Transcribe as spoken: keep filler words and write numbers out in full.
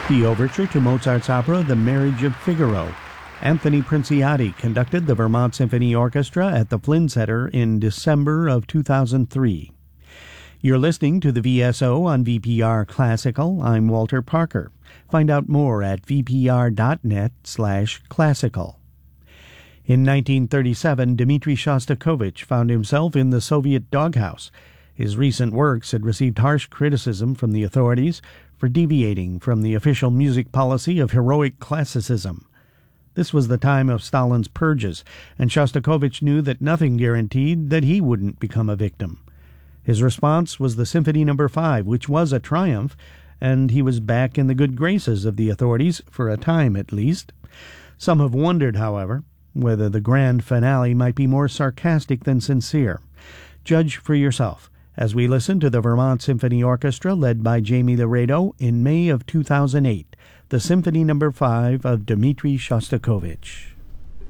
The overture to Mozart's opera The Marriage of Figaro. Anthony Princiati conducted the Vermont Symphony Orchestra at the Flynn Center in December of two thousand three. You're listening to the V S O on V P R Classical. I'm Walter Parker. Find out more at vpr.net slash classical. In nineteen thirty-seven, Dmitri Shostakovich found himself in the Soviet doghouse. His recent works had received harsh criticism from the authorities for deviating from the official music policy of heroic classicism. This was the time of Stalin's purges, and Shostakovich knew that nothing guaranteed that he wouldn't become a victim. His response was the Symphony Number Five, which was a triumph, and he was back in the good graces of the authorities, for a time at least. Some have wondered, however, whether the grand finale might be more sarcastic than sincere. Judge for yourself as we listen to the Vermont Symphony Orchestra led by Jamie Laredo in May of two thousand eight, the Symphony Number Five of Dmitri Shostakovich.